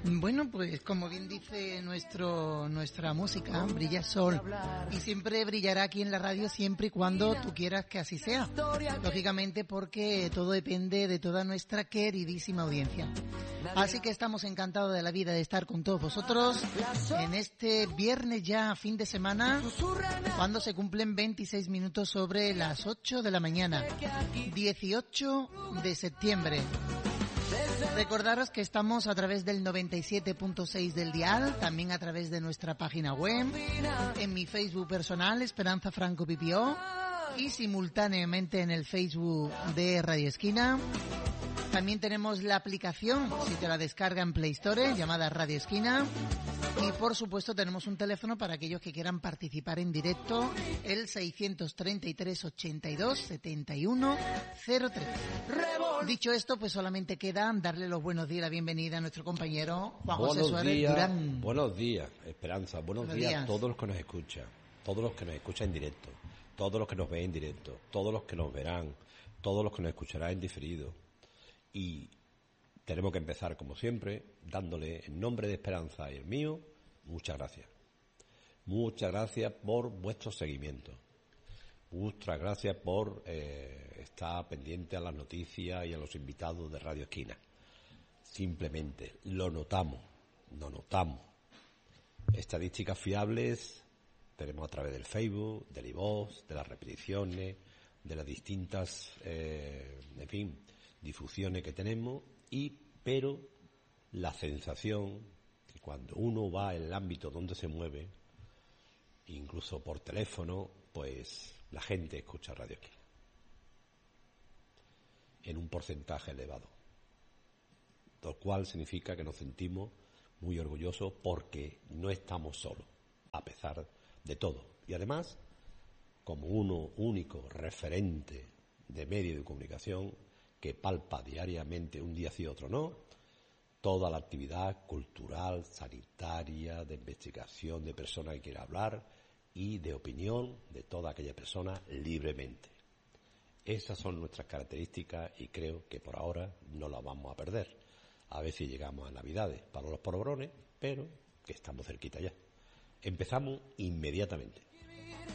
Bueno, pues como bien dice nuestra música, brilla el sol y siempre brillará aquí en la radio siempre y cuando tú quieras que así sea. Lógicamente porque todo depende de toda nuestra queridísima audiencia. Así que estamos encantados de la vida de estar con todos vosotros en este viernes ya fin de semana, cuando se cumplen 26 minutos sobre las 8 de la mañana, 18 de septiembre. Recordaros que estamos a través del 97.6 del dial, también a través de nuestra página web, en mi Facebook personal, Esperanza Franco Pipió, y simultáneamente en el Facebook de Radio Esquina. También tenemos la aplicación, si te la descarga en Play Store, llamada Radio Esquina. Y por supuesto tenemos un teléfono para aquellos que quieran participar en directo, el 633 82 71 03. Dicho esto, pues solamente queda darle los buenos días y la bienvenida a nuestro compañero Juan José Suárez Durán. Buenos días, Esperanza. Buenos días a todos los que nos escuchan, todos los que nos escuchan en directo, todos los que nos ven en directo, todos los que nos verán, todos los que nos escucharán en diferido. Y tenemos que empezar, como siempre, dándole en nombre de Esperanza y el mío, muchas gracias. Muchas gracias por vuestro seguimiento. Muchas gracias por estar pendiente a las noticias y a los invitados de Radio Esquina. Simplemente lo notamos. Estadísticas fiables tenemos a través del Facebook, del iVoox, de las repeticiones, de las distintas, difusiones que tenemos, pero la sensación que cuando uno va en el ámbito donde se mueve, incluso por teléfono, pues la gente escucha Radio Esquina en un porcentaje elevado, lo cual significa que nos sentimos muy orgullosos porque no estamos solos, a pesar de todo. Y además, como uno único referente de medio de comunicación que palpa diariamente, un día sí otro no, toda la actividad cultural, sanitaria, de investigación de personas que quiera hablar y de opinión de toda aquella persona libremente. Esas son nuestras características y creo que por ahora no las vamos a perder. A ver si llegamos a Navidades para los polvorones, pero que estamos cerquita ya. Empezamos inmediatamente.